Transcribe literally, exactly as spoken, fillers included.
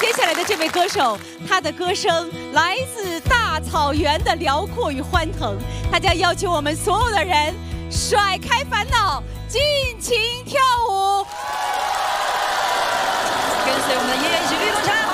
接下来的这位歌手，他的歌声来自大草原的辽阔与欢腾，他将要求我们所有的人甩开烦恼，尽情跳舞。 跟随我们的爷爷一起律动唱。